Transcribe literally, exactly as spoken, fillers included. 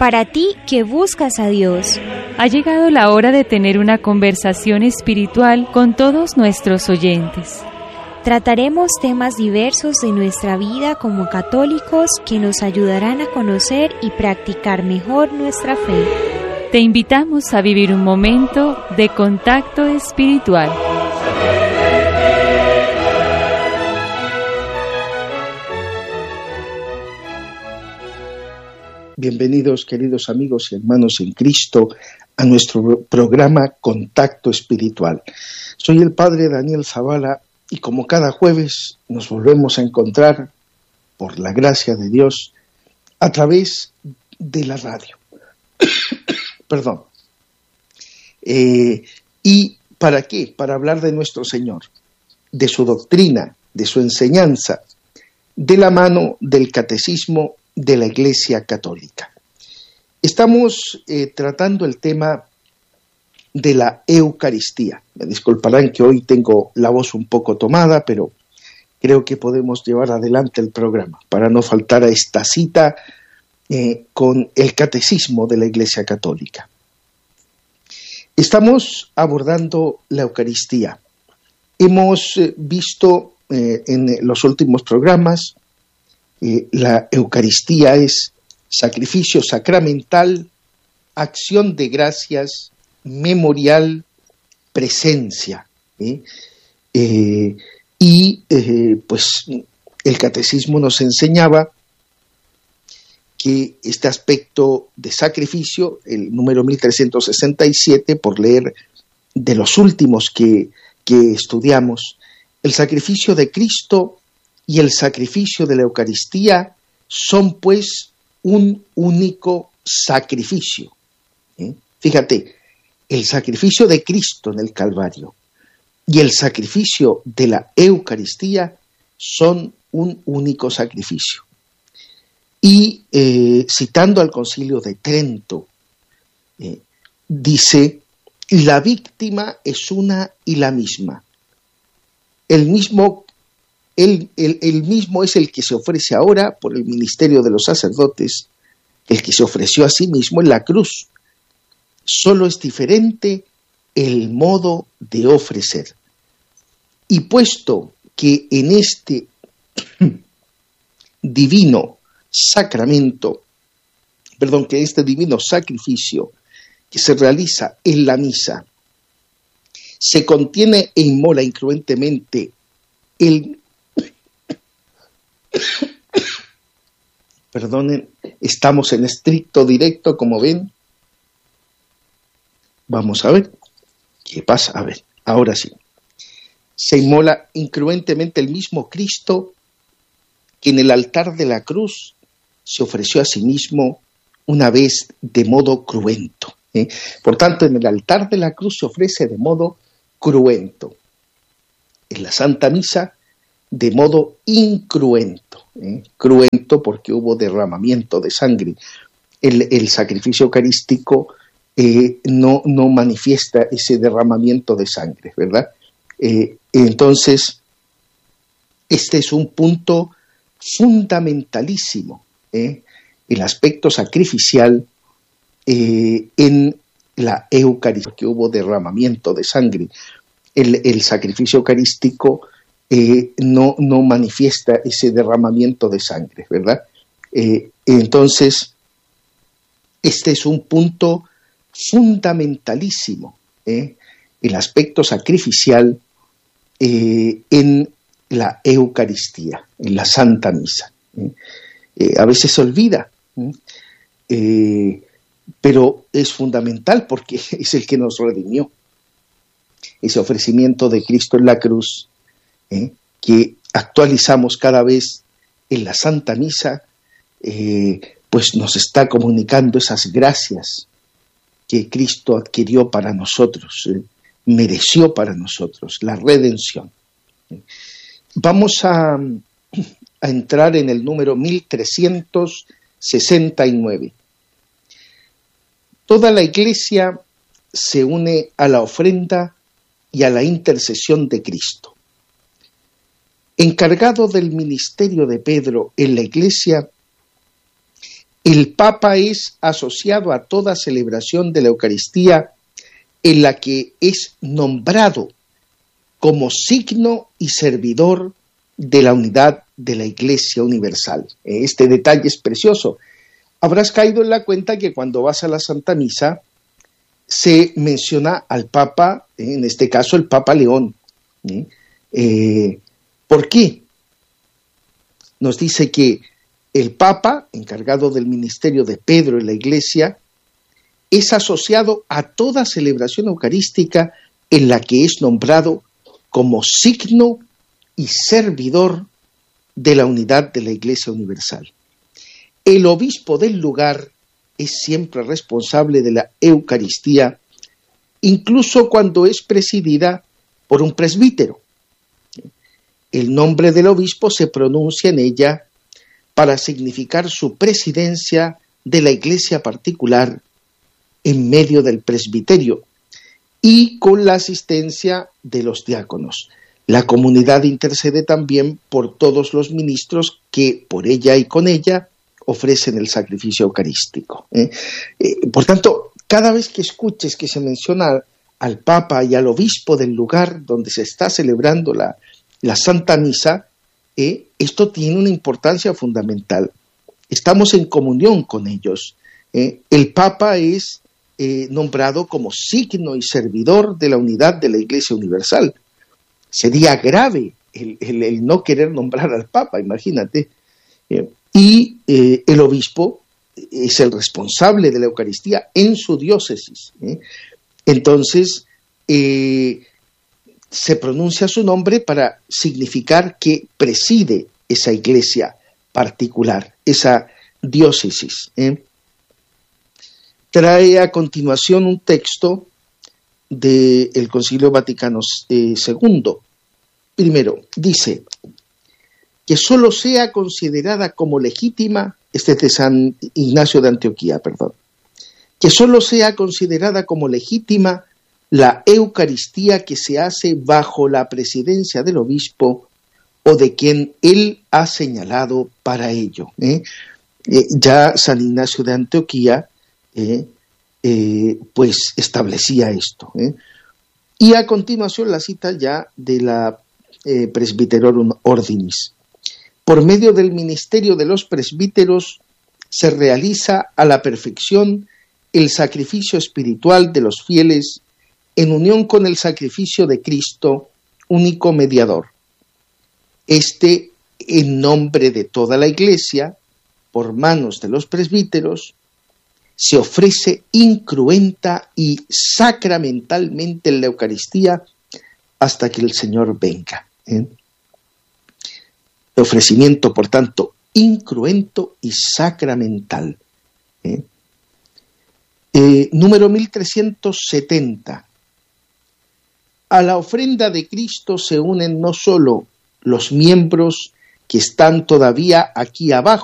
Para ti que buscas a Dios, ha llegado la hora de tener una conversación espiritual con todos nuestros oyentes. Trataremos temas diversos de nuestra vida como católicos que nos ayudarán a conocer y practicar mejor nuestra fe. Te invitamos a vivir un momento de contacto espiritual. Bienvenidos, queridos amigos y hermanos en Cristo, a nuestro programa Contacto Espiritual. Soy el Padre Daniel Zavala y como cada jueves nos volvemos a encontrar, por la gracia de Dios, a través de la radio. Perdón. Eh, ¿Y para qué? Para hablar de nuestro Señor, de su doctrina, de su enseñanza, de la mano del catecismo de la Iglesia Católica. Estamos eh, tratando el tema de la Eucaristía. Me disculparán que hoy tengo la voz un poco tomada, pero creo que podemos llevar adelante el programa para no faltar a esta cita eh, con el catecismo de la Iglesia Católica. Estamos abordando la Eucaristía. Hemos eh, visto eh, en los últimos programas Eh, la Eucaristía es sacrificio sacramental, acción de gracias, memorial, presencia. ¿eh? Eh, y eh, pues el catecismo nos enseñaba que este aspecto de sacrificio, el número mil trescientos sesenta y siete, por leer de los últimos que, que estudiamos, el sacrificio de Cristo y el sacrificio de la Eucaristía son pues un único sacrificio. ¿eh? Fíjate, el sacrificio de Cristo en el Calvario y el sacrificio de la Eucaristía son un único sacrificio. Y eh, citando al Concilio de Trento, eh, dice, la víctima es una y la misma. El mismo Él, él, él mismo es el que se ofrece ahora por el ministerio de los sacerdotes, el que se ofreció a sí mismo en la cruz. Solo es diferente el modo de ofrecer. Y puesto que en este divino sacramento, perdón, que este divino sacrificio que se realiza en la misa, se contiene e inmola incruentemente el Perdonen, estamos en estricto directo, como ven. Vamos a ver qué pasa. A ver, ahora sí. Se inmola incruentemente el mismo Cristo que en el altar de la cruz se ofreció a sí mismo una vez de modo cruento. ¿eh? Por tanto, en el altar de la cruz se ofrece de modo cruento. En la Santa Misa, de modo incruento. ¿eh? Cruento porque hubo derramamiento de sangre. El, el sacrificio eucarístico eh, no, no manifiesta ese derramamiento de sangre, ¿verdad? Eh, entonces, este es un punto fundamentalísimo, ¿eh? el aspecto sacrificial eh, en la Eucaristía, porque hubo derramamiento de sangre. El, el sacrificio eucarístico Eh, no, no manifiesta ese derramamiento de sangre, ¿verdad? Eh, entonces, este es un punto fundamentalísimo, ¿eh? el aspecto sacrificial eh, en la Eucaristía, en la Santa Misa. ¿eh? Eh, a veces se olvida, ¿eh? Eh, pero es fundamental porque es el que nos redimió. Ese ofrecimiento de Cristo en la cruz, ¿Eh? que actualizamos cada vez en la Santa Misa, eh, pues nos está comunicando esas gracias que Cristo adquirió para nosotros, eh, mereció para nosotros, la redención. Vamos a, a entrar en el número mil trescientos sesenta y nueve. Toda la Iglesia se une a la ofrenda y a la intercesión de Cristo. Encargado del ministerio de Pedro en la Iglesia, El Papa es asociado a toda celebración de la Eucaristía en la que es nombrado como signo y servidor de la unidad de la Iglesia Universal. Este detalle es precioso. Habrás caído en la cuenta que cuando vas a la Santa Misa se menciona al Papa, en este caso el Papa León. ¿Eh? Eh, ¿Por qué? Nos dice que el Papa, encargado del ministerio de Pedro en la Iglesia, es asociado a toda celebración eucarística en la que es nombrado como signo y servidor de la unidad de la Iglesia Universal. El obispo del lugar es siempre responsable de la Eucaristía, incluso cuando es presidida por un presbítero. El nombre del obispo se pronuncia en ella para significar su presidencia de la iglesia particular en medio del presbiterio y con la asistencia de los diáconos. La comunidad intercede también por todos los ministros que por ella y con ella ofrecen el sacrificio eucarístico. ¿eh? Eh, por tanto, cada vez que escuches que se menciona al Papa y al obispo del lugar donde se está celebrando la, la Santa Misa, eh, esto tiene una importancia fundamental. Estamos en comunión con ellos. ¿eh? El Papa es eh, nombrado como signo y servidor de la unidad de la Iglesia Universal. Sería grave el, el, el no querer nombrar al Papa, imagínate. Eh, y eh, el obispo es el responsable de la Eucaristía en su diócesis. ¿eh? Entonces, eh, se pronuncia su nombre para significar que preside esa iglesia particular, esa diócesis. ¿eh? Trae a continuación un texto del Concilio Vaticano eh, segundo. Primero, dice que solo sea considerada como legítima, este es de San Ignacio de Antioquía, perdón, que solo sea considerada como legítima la Eucaristía que se hace bajo la presidencia del obispo o de quien él ha señalado para ello. ¿eh? Eh, ya San Ignacio de Antioquía eh, eh, pues establecía esto. ¿eh? Y a continuación la cita ya de la eh, Presbyterorum Ordinis. Por medio del ministerio de los presbíteros se realiza a la perfección el sacrificio espiritual de los fieles en unión con el sacrificio de Cristo, único mediador. Este, en nombre de toda la Iglesia, por manos de los presbíteros, se ofrece incruenta y sacramentalmente en la Eucaristía hasta que el Señor venga. ¿eh? El ofrecimiento, por tanto, incruento y sacramental. ¿eh? Eh, número mil trescientos setenta. A la ofrenda de Cristo se unen no solo los miembros que están todavía aquí abajo,